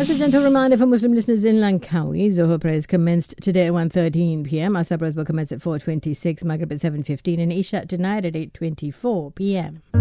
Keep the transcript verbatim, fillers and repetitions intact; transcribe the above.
As a gentle reminder for Muslim listeners in Langkawi, Zohar prayers commenced today at one thirteen p.m. Asr prayers will commence at four twenty-six, Maghrib at seven fifteen, and Isha tonight at eight twenty-four p.m.